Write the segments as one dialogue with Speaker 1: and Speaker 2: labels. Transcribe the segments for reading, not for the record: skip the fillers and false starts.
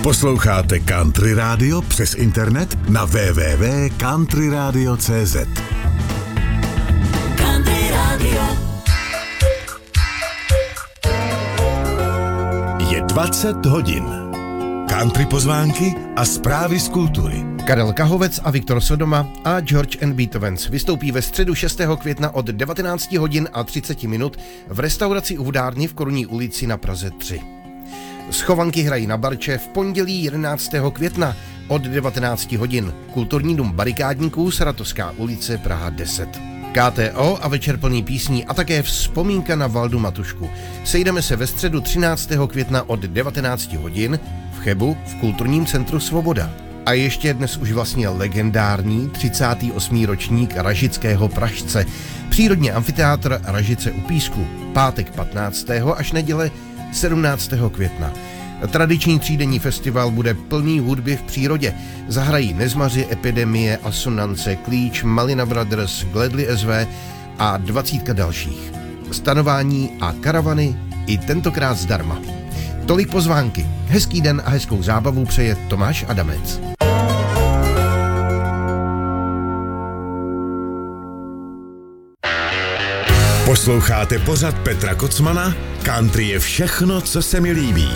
Speaker 1: Posloucháte Country Radio přes internet na www.countryradio.cz.
Speaker 2: Country Radio.
Speaker 1: Je 20 hodin. Country pozvánky a zprávy z kultury.
Speaker 3: Karel Kahovec a Viktor Sodoma a George and Beethovens vystoupí ve středu 6. května od 19 hodin a 30 minut v restauraci u Vodárny v Korunní ulici na Praze 3. Schovanky hrají na Barče v pondělí 11. května od 19 hodin. Kulturní dům Barikádníků, Saratovská ulice, Praha 10. KTO a večer plný písní a také vzpomínka na Valdu Matušku. Sejdeme se ve středu 13. května od 19 hodin v Chebu v Kulturním centru Svoboda. A ještě dnes už vlastně legendární 38. ročník Ražického Pražce. Přírodní amfiteátr Ražice u Písku. Pátek 15. až neděle 17. května. Tradiční třídenní festival bude plný hudby v přírodě. Zahrají Nezmaři, Epidemie, Asonance, Klíč, Malina Brothers, Gledly SV a 20 dalších. Stanování a karavany i tentokrát zdarma. Tolik pozvánky. Hezký den a hezkou zábavu přeje Tomáš Adamec.
Speaker 1: Posloucháte pořad Petra Kocmana? Country je všechno, co se mi líbí.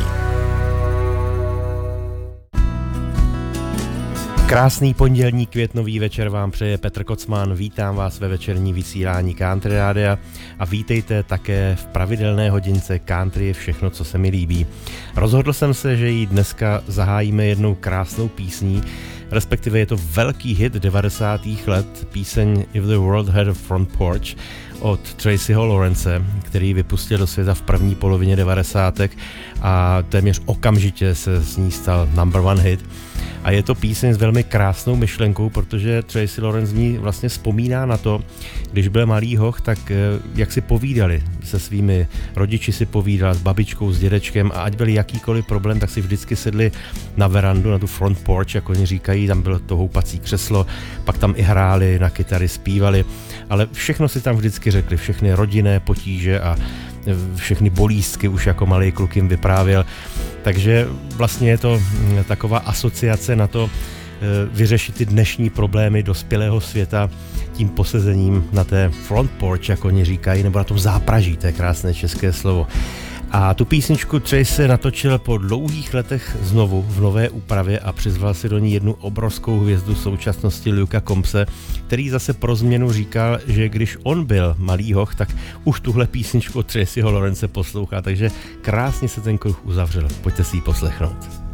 Speaker 4: Krásný pondělní květnový večer vám přeje Petr Kocman. Vítám vás ve večerní vysílání Country Rádia a vítejte také v pravidelné hodince Country je všechno, co se mi líbí. Rozhodl jsem se, že ji dneska zahájíme jednou krásnou písní, respektive je to velký hit 90. let, píseň If the World Had a Front Porch od Tracyho Lawrence, který vypustil do světa v první polovině 90. a téměř okamžitě se z ní stal number one hit. A je to píseň s velmi krásnou myšlenkou, protože Tracy Lawrence v ní vlastně vzpomíná na to, když byl malý hoch, tak jak si povídali se svými rodiči, si povídal s babičkou, s dědečkem a ať byl jakýkoliv problém, tak si vždycky sedli na verandu, na tu front porch, jak oni říkají, tam bylo to houpací křeslo, pak tam i hráli na kytary, zpívali, ale všechno si tam vždycky řekli, všechny rodinné potíže a všechny bolístky už jako malý kluk jim vyprávěl. Takže vlastně je to taková asociace na to vyřešit ty dnešní problémy dospělého světa tím posezením na té front porch, jak oni říkají, nebo na tom zápraží, to je krásné české slovo. A tu písničku Tracy natočil po dlouhých letech znovu v nové úpravě a přizval si do ní jednu obrovskou hvězdu současnosti Luka Combse, který zase pro změnu říkal, že když on byl malý hoch, tak už tuhle písničku od Tracyho Lawrence poslouchá, takže krásně se ten kruh uzavřel. Pojďte si ji poslechnout.